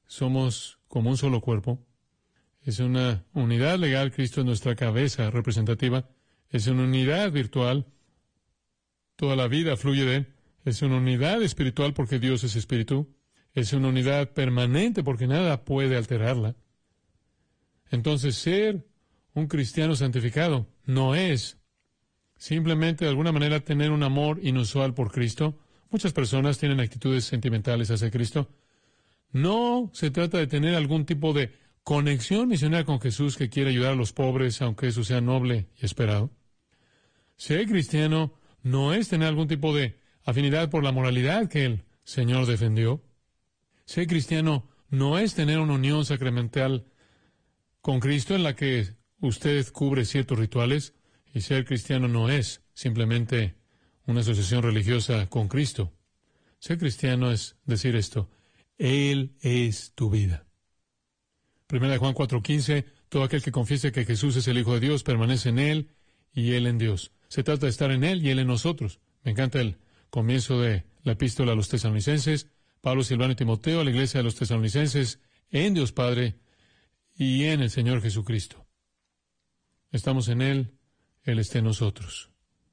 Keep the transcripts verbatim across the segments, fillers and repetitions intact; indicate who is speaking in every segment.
Speaker 1: somos como un solo cuerpo. Es una unidad legal, Cristo es nuestra cabeza representativa. Es una unidad virtual, toda la vida fluye de Él. Es una unidad espiritual porque Dios es espíritu. Es una unidad permanente porque nada puede alterarla. Entonces, ser un cristiano santificado no es simplemente de alguna manera tener un amor inusual por Cristo. Muchas personas tienen actitudes sentimentales hacia Cristo. No se trata de tener algún tipo de conexión misionera con Jesús que quiere ayudar a los pobres, aunque eso sea noble y esperado. Ser cristiano no es tener algún tipo de afinidad por la moralidad que el Señor defendió. Ser cristiano no es tener una unión sacramental con Cristo en la que usted cubre ciertos rituales, y ser cristiano no es simplemente una asociación religiosa con Cristo. Ser cristiano es decir esto: Él es tu vida. Primera de Juan cuatro quince, todo aquel que confiese que Jesús es el Hijo de Dios permanece en Él y Él en Dios. Se trata de estar en Él y Él en nosotros. Me encanta el comienzo de la epístola a los tesalonicenses. Pablo, Silvano y Timoteo, a la iglesia de los tesalonicenses, en Dios Padre y en el Señor Jesucristo. Estamos en Él, Él está en nosotros.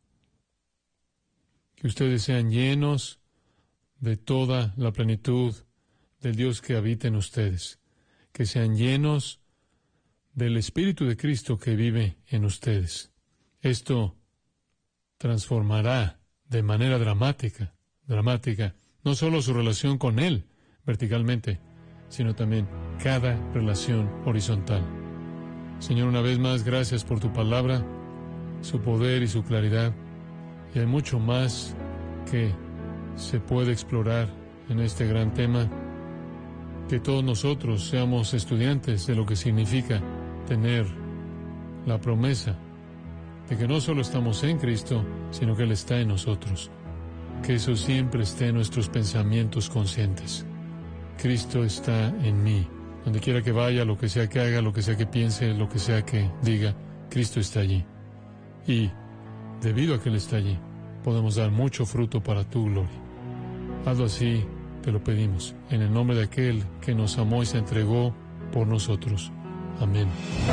Speaker 1: Que ustedes sean llenos de toda la plenitud del Dios que habita en ustedes. Que sean llenos del Espíritu de Cristo que vive en ustedes. Esto transformará de manera dramática, dramática, no solo su relación con Él verticalmente, sino también cada relación horizontal. Señor, una vez más, gracias por tu palabra, su poder y su claridad. Y hay mucho más que se puede explorar en este gran tema. Que todos nosotros seamos estudiantes de lo que significa tener la promesa de que no solo estamos en Cristo, sino que Él está en nosotros. Que eso siempre esté en nuestros pensamientos conscientes. Cristo está en mí. Donde quiera que vaya, lo que sea que haga, lo que sea que piense, lo que sea que diga, Cristo está allí. Y, debido a que Él está allí, podemos dar mucho fruto para tu gloria. Hazlo así, te lo pedimos, en el nombre de aquel que nos amó y se entregó por nosotros. Amén.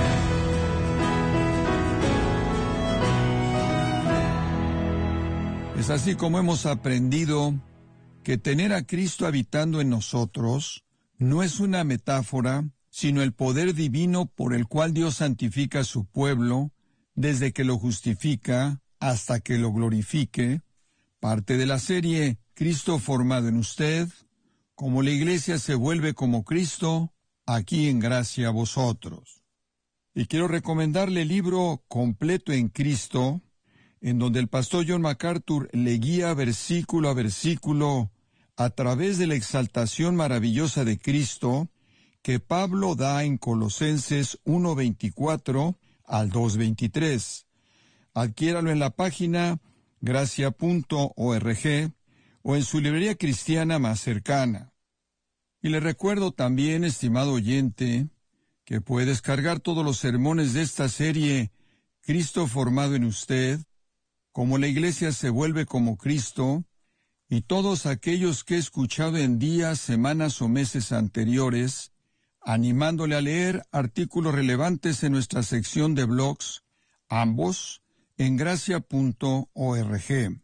Speaker 2: Es así como hemos aprendido que tener a Cristo habitando en nosotros no es una metáfora, sino el poder divino por el cual Dios santifica a su pueblo, desde que lo justifica hasta que lo glorifique, parte de la serie Cristo formado en usted, como la Iglesia se vuelve como Cristo, aquí en gracia a vosotros. Y quiero recomendarle el libro Completo en Cristo, en donde el pastor John MacArthur le guía versículo a versículo a través de la exaltación maravillosa de Cristo que Pablo da en Colosenses uno veinticuatro al dos veintitrés. Adquiéralo en la página gracia punto org o en su librería cristiana más cercana. Y le recuerdo también, estimado oyente, que puede descargar todos los sermones de esta serie Cristo formado en usted, como la Iglesia se vuelve como Cristo, y todos aquellos que he escuchado en días, semanas o meses anteriores, animándole a leer artículos relevantes en nuestra sección de blogs, ambos en gracia punto org.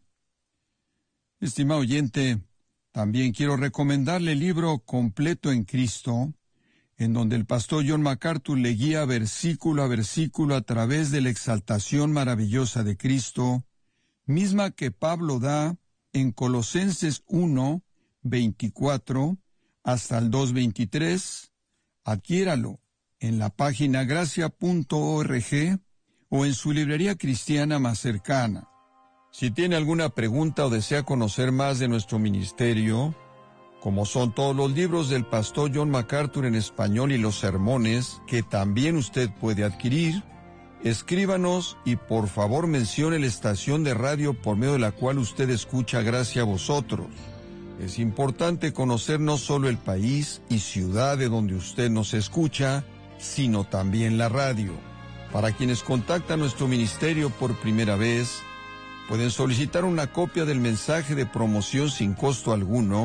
Speaker 2: Estimado oyente, también quiero recomendarle el libro Completo en Cristo, en donde el pastor John MacArthur le guía versículo a versículo a través de la exaltación maravillosa de Cristo, misma que Pablo da en Colosenses uno veinticuatro hasta el dos veintitrés. Adquiéralo en la página gracia punto org o en su librería cristiana más cercana. Si tiene alguna pregunta o desea conocer más de nuestro ministerio, como son todos los libros del pastor John MacArthur en español y los sermones que también usted puede adquirir, escríbanos y por favor mencione la estación de radio por medio de la cual usted escucha Gracia a vosotros. Es importante conocer no solo el país y ciudad de donde usted nos escucha, sino también la radio. Para quienes contactan nuestro ministerio por primera vez, pueden solicitar una copia del mensaje de promoción sin costo alguno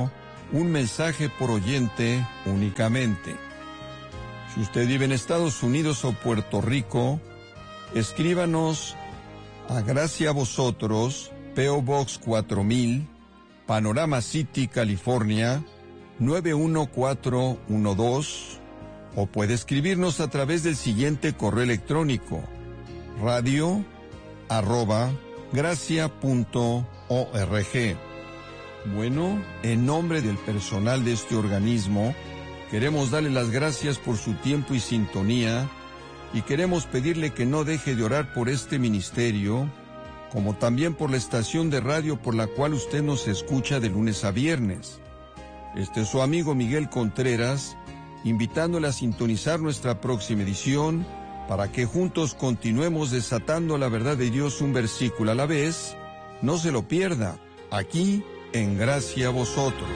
Speaker 2: un mensaje por oyente únicamente. Si usted vive en Estados Unidos o Puerto Rico, escríbanos a Gracia a Vosotros, P O Box cuatro mil, Panorama City, California, nueve uno cuatro uno dos, o puede escribirnos a través del siguiente correo electrónico, radio arroba gracia punto org. Bueno, en nombre del personal de este organismo, queremos darle las gracias por su tiempo y sintonía, y queremos pedirle que no deje de orar por este ministerio, como también por la estación de radio por la cual usted nos escucha de lunes a viernes. Este es su amigo Miguel Contreras, invitándole a sintonizar nuestra próxima edición, para que juntos continuemos desatando la verdad de Dios un versículo a la vez. No se lo pierda, aquí en Gracia a Vosotros.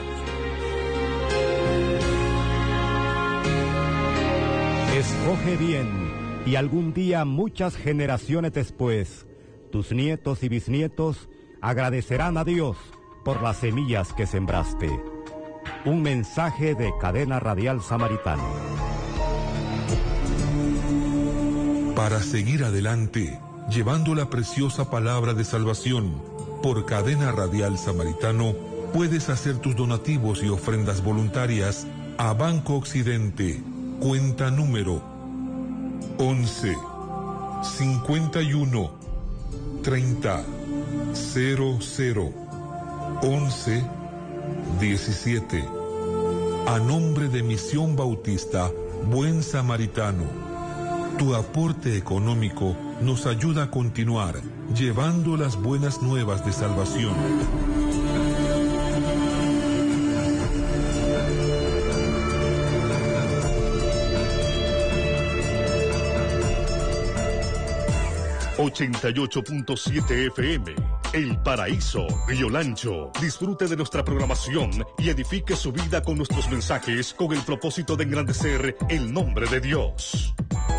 Speaker 3: Escoge bien, y algún día, muchas generaciones después, tus nietos y bisnietos agradecerán a Dios por las semillas que sembraste. Un mensaje de Cadena Radial Samaritano.
Speaker 4: Para seguir adelante, llevando la preciosa palabra de salvación, por Cadena Radial Samaritano, puedes hacer tus donativos y ofrendas voluntarias a Banco Occidente, cuenta número once, cincuenta y uno, treinta, cero cero, once, diecisiete. A nombre de Misión Bautista Buen Samaritano, tu aporte económico nos ayuda a continuar llevando las buenas nuevas de salvación.
Speaker 5: ochenta y ocho punto siete F M, El Paraíso, Río Lancho. Disfrute de nuestra programación y edifique su vida con nuestros mensajes, con el propósito de engrandecer el nombre de Dios.